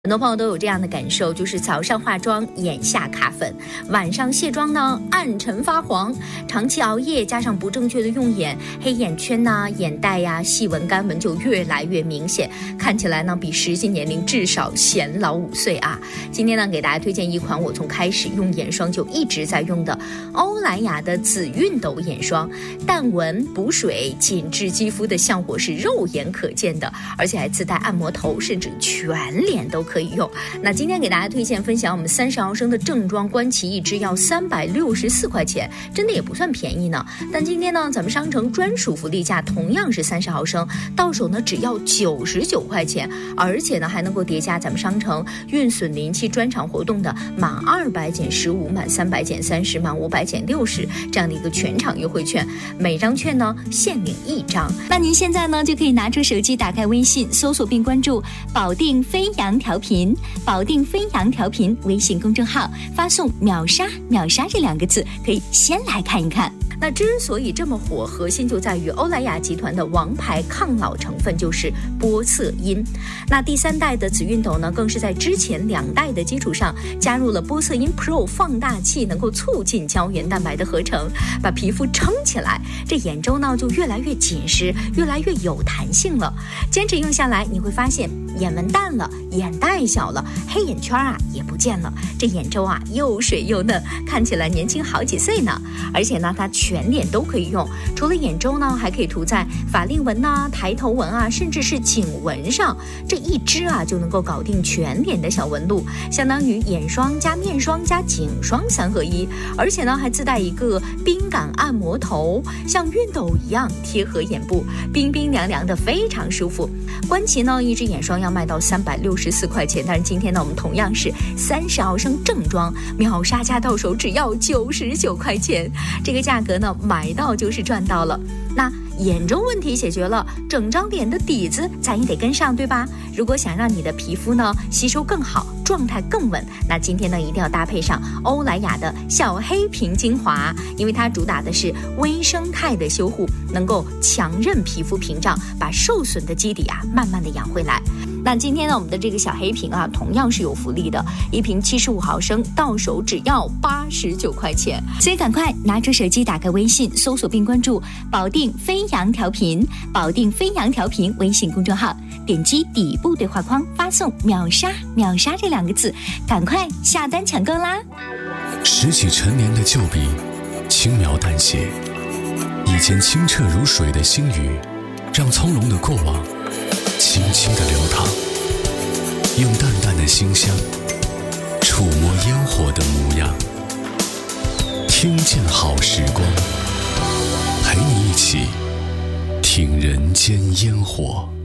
很多朋友都有这样的感受，就是早上化妆眼下卡粉，晚上卸妆呢暗沉发黄，长期熬夜加上不正确的用眼，黑眼圈呐、眼袋呀、细纹干纹就越来越明显，看起来呢比实际年龄至少显老5岁啊。今天呢给大家推荐一款我从开始用眼霜就一直在用的欧莱雅的紫熨斗眼霜，淡纹补水紧致肌肤的效果是肉眼可见的，而且还自带按摩头，甚至全脸都可以用。那今天给大家推荐分享我们30毫升的正装官旗一支要364块钱，真的也不算便宜呢。但今天呢咱们商城专属福利价同样是30毫升，到手呢只要99块钱，而且呢还能够叠加咱们商城运损临期专场活动的满200减15，满300减30，满500减60这样的一个全场优惠券，每张券呢限领1张。那您现在呢就可以拿出手机，打开微信搜索并关注保定飞扬调频，保定飞扬调频微信公众号，发送秒杀秒杀这2个字，可以先来看一看。那之所以这么火，核心就在于欧莱雅集团的王牌抗老成分就是玻色因。那第3代的紫熨斗呢，更是在之前2代的基础上加入了玻色因 Pro 放大器，能够促进胶原蛋白的合成，把皮肤撑起来，这眼周呢就越来越紧实，越来越有弹性了。坚持用下来，你会发现眼纹淡了，眼袋小了，黑眼圈啊也不见了，这眼周啊又水又嫩，看起来年轻好几岁呢。而且呢它全脸都可以用，除了眼周呢还可以涂在法令纹啊、抬头纹啊，甚至是颈纹上，这一支啊就能够搞定全脸的小纹路，相当于眼霜加面霜加颈霜3合1。而且呢还自带一个冰感按摩头，像熨斗一样贴合眼部，冰冰凉凉的，非常舒服。官旗呢一支眼霜要卖到364块钱，但是今天呢我们同样是30毫升正装，秒杀价到手只要99块钱，这个价格呢买到就是赚到了。那眼周问题解决了，整张脸的底子咱也得跟上，对吧？如果想让你的皮肤呢吸收更好，状态更稳，那今天呢一定要搭配上欧莱雅的小黑瓶精华，因为它主打的是微生态的修护，能够强韧皮肤屏障，把受损的基底啊慢慢的养回来。那今天呢我们的这个小黑瓶啊同样是有福利的，一瓶75毫升，到手只要89块钱，所以赶快拿出手机，打开微信搜索并关注保定飞扬调频，保定飞扬调频微信公众号，点击底部对话框，发送秒杀秒杀这2个字，赶快下单抢购啦。 拾起陈年的旧笔，轻描淡写，以前清澈如水的星宇，让从容的过往轻轻地流淌，用淡淡的馨香触摸烟火的模样，听见好时光，陪你一起听人间烟火。